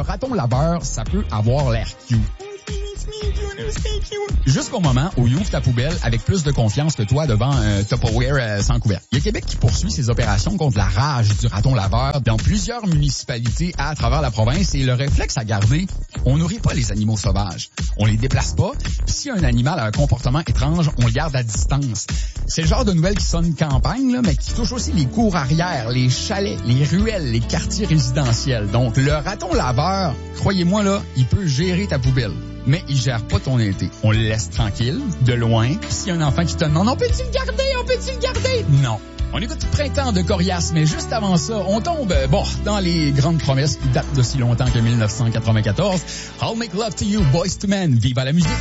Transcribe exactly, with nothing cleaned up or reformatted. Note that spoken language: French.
raton laveur, ça peut avoir l'air cute. Jusqu'au moment où il ouvre ta poubelle avec plus de confiance que toi devant un Tupperware euh, sans couvercle. Il y a Québec qui poursuit ses opérations contre la rage du raton laveur dans plusieurs municipalités à travers la province et le réflexe à garder, on nourrit pas les animaux sauvages. On les déplace pas. Puis si un animal a un comportement étrange, on le garde à distance. C'est le genre de nouvelles qui sonne campagne, là, mais qui touche aussi les cours arrière, les chalets, les ruelles, les quartiers résidentiels. Donc, le raton laveur, croyez-moi là, il peut gérer ta poubelle. Mais il gère pas ton été. On le laisse tranquille, de loin. S'il y a un enfant qui te demande, on peut-tu le garder, on peut-tu le garder? Non. On écoute Printemps de Corias, mais juste avant ça, on tombe, bon, dans les grandes promesses qui datent de si longtemps que dix-neuf cent quatre-vingt-quatorze. I'll make love to you, boys to men. Vive à la musique!